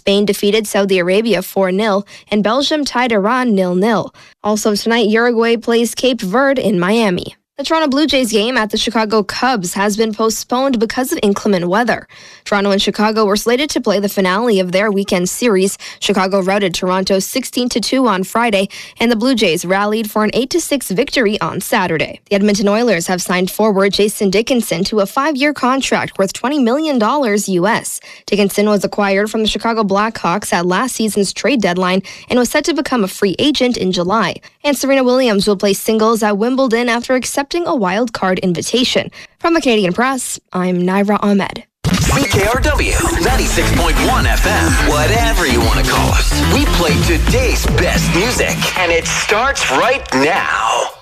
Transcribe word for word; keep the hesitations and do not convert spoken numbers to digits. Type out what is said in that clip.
Spain defeated Saudi Arabia four nil, and Belgium tied Iran nil nil. Also tonight, Uruguay plays Cape Verde in Miami. The Toronto Blue Jays game at the Chicago Cubs has been postponed because of inclement weather. Toronto and Chicago were slated to play the finale of their weekend series. Chicago routed Toronto sixteen to two on Friday, and the Blue Jays rallied for an eight to six victory on Saturday. The Edmonton Oilers have signed forward Jason Dickinson to a five-year contract worth twenty million dollars U S. Dickinson was acquired from the Chicago Blackhawks at last season's trade deadline and was set to become a free agent in July. And Serena Williams will play singles at Wimbledon after accepting a wild card invitation. From the Canadian Press, I'm Naira Ahmed. C K R W, ninety-six point one F M, whatever you want to call us. We play today's best music, and it starts right now.